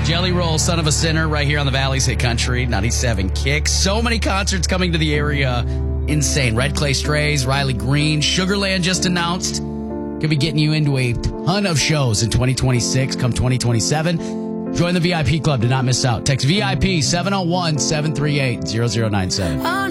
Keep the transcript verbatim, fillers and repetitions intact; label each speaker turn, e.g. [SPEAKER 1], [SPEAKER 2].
[SPEAKER 1] Jelly Roll, Son of a Sinner, right here on the Valley's Hit Country, ninety-seven Kicks. So many concerts coming to the area. Insane. Red Clay Strays, Riley Green, Sugarland just announced. Could be getting you into a ton of shows in twenty twenty-six, come twenty twenty-seven. Join the V I P club to not miss out. Text V I P seven oh one, seven three eight, zero zero nine seven.